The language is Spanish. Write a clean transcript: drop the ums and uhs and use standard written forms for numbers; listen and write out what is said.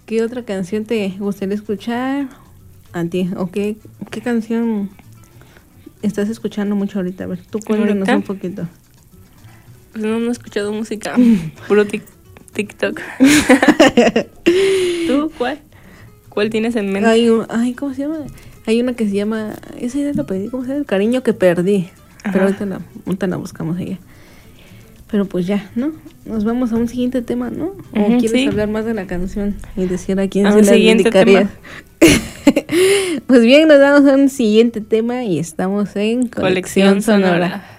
¿Qué otra canción te gustaría escuchar a ti? ¿O qué canción estás escuchando mucho ahorita? A ver, tú cuéntanos un poquito. Pues no he escuchado música, puro TikTok. ¿Tú cuál? ¿Cuál tienes en mente? ¿Cómo se llama? Hay una que se llama, esa idea la pedí, ¿cómo se llama? El cariño que perdí. Ajá. Pero ahorita la buscamos ella. Pero pues ya, ¿no? Nos vamos a un siguiente tema, ¿no? ¿O quieres hablar más de la canción y decir a quién se la dedicaría? Pues bien, nos vamos a un siguiente tema y estamos en Colección Sonora.